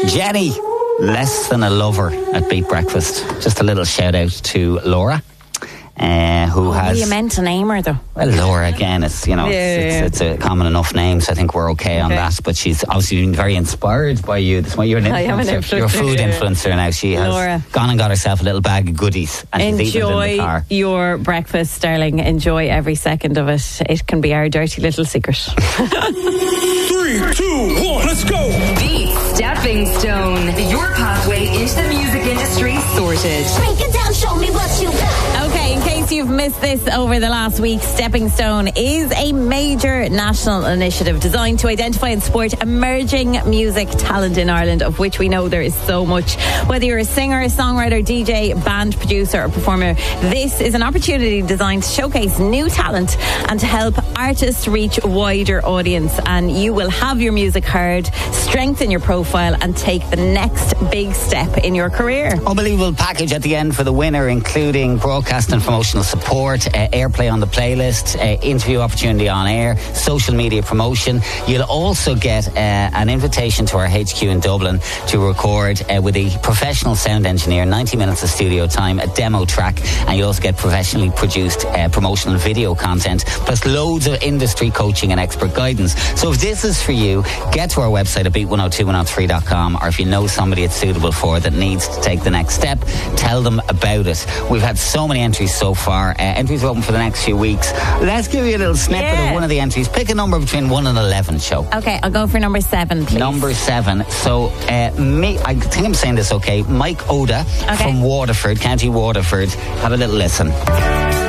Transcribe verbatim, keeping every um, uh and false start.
Jenny, less than a lover at Beat Breakfast. Just a little shout out to Laura. Uh, who oh, has... you meant to name her though? Well, Laura, again, it's, you know, yeah, it's, yeah. it's, it's a common enough name, so I think we're okay, okay on that. But she's obviously been very inspired by you. That's why you're an influencer. I am an influencer. You're a food influencer now. She has Laura. gone and got herself a little bag of goodies and Enjoy she's eating it in the car. your breakfast, darling. Enjoy every second of it. It can be our dirty little secret. Three, two, one, let's go! Beat Stepping Stone. Your pathway into the music industry sorted. Break it down, show me what you got. Okay, in case you've missed this over the last week, Stepping Stone is a major national initiative designed to identify and support emerging music talent in Ireland, of which we know there is so much. Whether you're a singer, a songwriter, D J, band producer or performer, this is an opportunity designed to showcase new talent and to help artists reach a wider audience. And you will have your music heard, strengthen your profile and take the next big step in your career. Unbelievable package at the end for the winner, including broadcast and promotional support, uh, airplay on the playlist, uh, interview opportunity on air, social media promotion. You'll also get uh, an invitation to our H Q in Dublin to record uh, with a professional sound engineer, ninety minutes of studio time, a demo track, and you'll also get professionally produced uh, promotional video content, plus loads of industry coaching and expert guidance. So if this is for you, get to our website at beat one oh two one oh three dot com, or if you know somebody it's suitable for that needs to take the next step, tell them about it. We've had so many entries so far. Uh, entries are open for the next few weeks. Let's give you a little snippet yeah. of one of the entries. Pick a number between one and eleven, show. Okay, I'll go for number seven, please. Number seven. So, uh, me, I think I'm saying this okay. Mike Oda okay. from Waterford, County Waterford. Have a little listen.